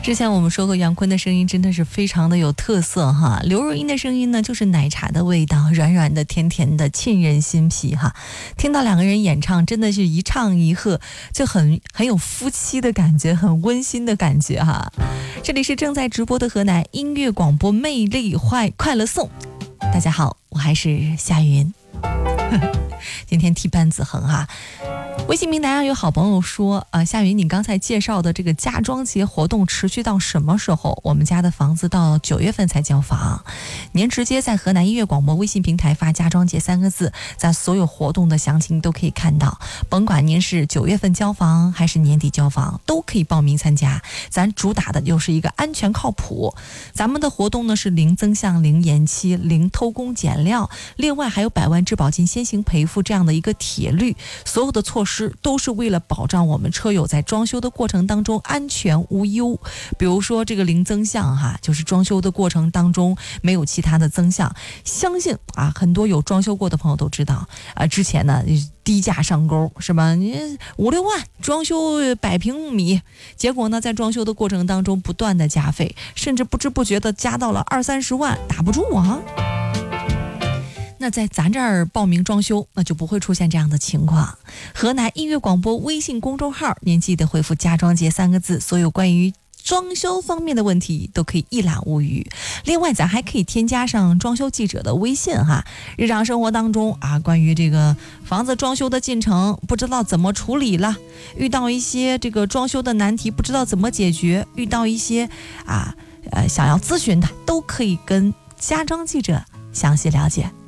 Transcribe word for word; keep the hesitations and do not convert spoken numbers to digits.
之前我们说过杨坤的声音真的是非常的有特色哈，刘若英的声音呢就是奶茶的味道，软软的甜甜的沁人心脾哈。听到两个人演唱真的是一唱一和，就很很有夫妻的感觉，很温馨的感觉哈。这里是正在直播的河南音乐广播魅力快快乐颂，大家好，我还是夏云今天替班子恒哈。微信平台上有好朋友说，呃，夏云，你刚才介绍的这个家装节活动持续到什么时候？我们家的房子到九月份才交房。您直接在河南音乐广播微信平台发家装节三个字，在所有活动的详情都可以看到。甭管您是九月份交房还是年底交房，都可以报名参加。咱主打的就是一个安全靠谱。咱们的活动呢是零增项、零延期、零偷工减料，另外还有百万质保金先行赔付这样的一个铁律，所有的措施都是为了保障我们车友在装修的过程当中安全无忧。比如说这个零增项哈，就是装修的过程当中没有其他的增项。相信啊，很多有装修过的朋友都知道啊，之前呢低价上钩是吧？你五六万装修百平米，结果呢在装修的过程当中不断的加费，甚至不知不觉的加到了二三十万，打不住啊。那在咱这儿报名装修，那就不会出现这样的情况。河南音乐广播微信公众号，您记得回复家装节三个字，所有关于装修方面的问题都可以一览无余。另外咱还可以添加上装修记者的微信哈，日常生活当中啊，关于这个房子装修的进程不知道怎么处理了，遇到一些这个装修的难题不知道怎么解决，遇到一些啊呃想要咨询的，都可以跟家装记者详细了解。